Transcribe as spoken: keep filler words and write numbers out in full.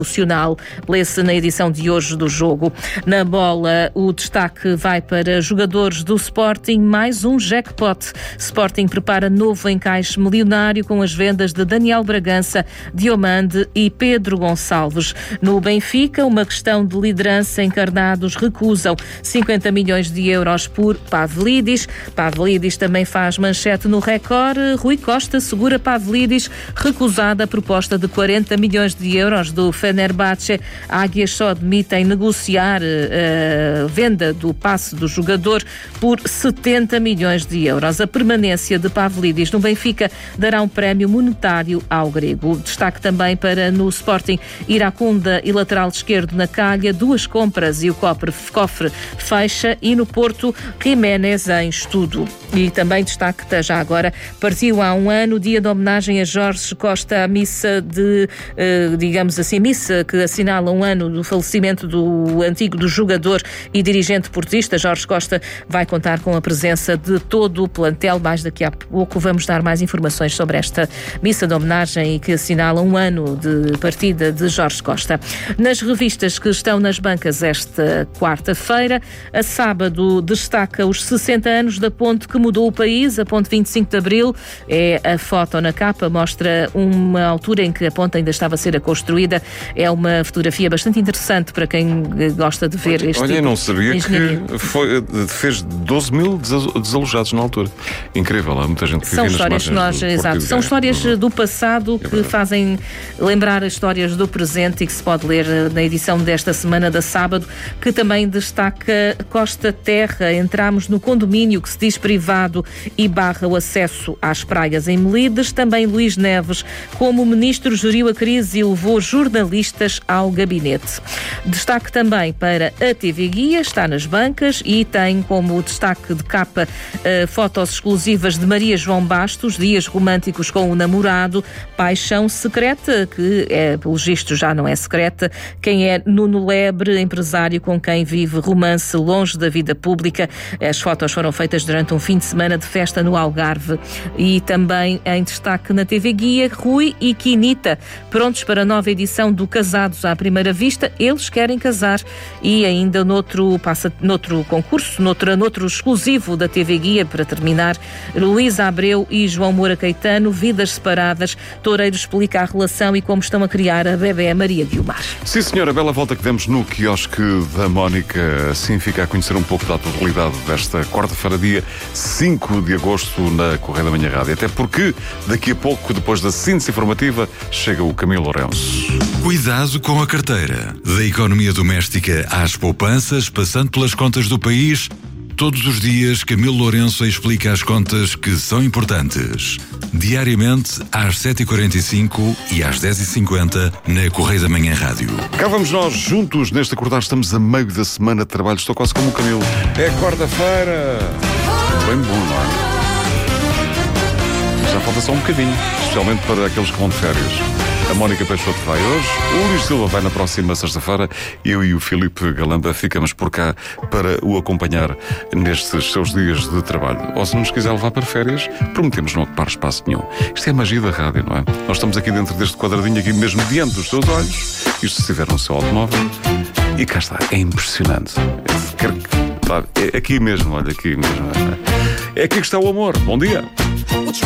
Nacional, lê-se na edição de hoje do Jogo. Na bola, o destaque vai para jogadores do Sporting, mais um jackpot. Sporting prepara novo encaixe milionário com as vendas de Daniel Bragança, Diomande e Pedro Gonçalves. No Benfica, uma questão de liderança, encarnados recusam cinquenta milhões de euros por Pavlidis. Pavlidis também faz manchete no Record. Rui Costa segura Pavlidis, recusada a proposta de quarenta milhões de euros do Fenerbahçe. Águias só admitem negociar a venda do passe do jogador por setenta milhões de euros. A permanência de Pavlidis no Benfica dará um prémio monetário ao grego. Destaque também para no Sporting, Iracunda e lateral esquerdo na calha, duas compras e o cofre, cofre fecha, e no Porto, Jiménez em estudo. E também destaque já agora, partiu há um ano, dia de homenagem a Jorge Costa, a missa de, digamos assim, missa que assinala um ano do falecimento do antigo do jogador e dirigente portista. Jorge Costa vai contar com a presença de todo o plantel. Mais daqui a pouco vamos dar mais informações sobre esta missa de homenagem e que assinala um ano de partida de Jorge Costa. Nas revistas que estão nas bancas esta quarta-feira, a Sábado destaca os sessenta anos da ponte que mudou o país. A ponte vinte e cinco de Abril é a foto na capa, mostra uma altura em que a ponte ainda estava a ser construída. É uma fotografia bastante interessante para quem gosta de ver este Olha, tipo não sabia de que foi, fez doze mil desalojados na altura. Incrível, há muita gente que São vive histórias que nós, exato, são histórias do passado que é fazem lembrar as histórias do presente e que se pode ler na edição desta semana da Sábado, que também destaca Costa Terra. Entramos no condomínio que se diz privado e barra o acesso às praias em Melides. Também Luís Neves, como o ministro geriu a crise e levou jornalistas ao gabinete. Destaque também para a T V Guia, está nas bancas e tem como destaque de capa uh, fotos exclusivas de Maria João Bastos, dias românticos com o namorado, paixão secreta, que é, pelo visto já não é secreta. Quem é Nuno Lebre, empresário com quem vive romance longe da vida pública. As fotos foram feitas durante um fim de semana de festa no Algarve. E também em destaque na T V Guia, Rui e Quinita, prontos para a nova edição do Casados à Primeira Vista. Eles querem casar. E ainda noutro, passa, noutro concurso, noutro, noutro exclusivo da T V Guia, para terminar, Luísa Abreu e João Moura Caetano, vidas separadas. Toureiro explica a relação e como estão a criar a bebé Maria Guiomar. Sim, senhora, bela volta que demos no quiosque da Mónica. Assim fica a conhecer um pouco da atualidade desta quarta-feira, dia cinco de agosto, na Correia da Manhã Rádio. Até porque daqui a pouco, depois da síntese informativa, chega o Camilo Lourenço. Cuidado com a carteira. Da economia doméstica às poupanças, passando pelas contas do país, todos os dias Camilo Lourenço explica as contas que são importantes. Diariamente às sete e quarenta e cinco e às dez e cinquenta na Correia da Manhã Rádio. Cá vamos nós juntos neste acordar. Estamos a meio da semana de trabalho. Estou quase como o Camilo. É quarta-feira. Bem bom, não é? Já falta só um bocadinho, especialmente para aqueles que vão de férias. A Mónica Peixoto vai hoje, o Luís Silva vai na próxima sexta-feira. Eu e o Filipe Galamba ficamos por cá para o acompanhar nestes seus dias de trabalho. Ou se nos quiser levar para férias, prometemos não ocupar espaço nenhum. Isto é a magia da rádio, não é? Nós estamos aqui dentro deste quadradinho, aqui mesmo diante dos teus olhos. Isto se estiver no seu automóvel. E cá está, é impressionante. É aqui mesmo, olha, aqui mesmo. É aqui que está o amor. Bom dia.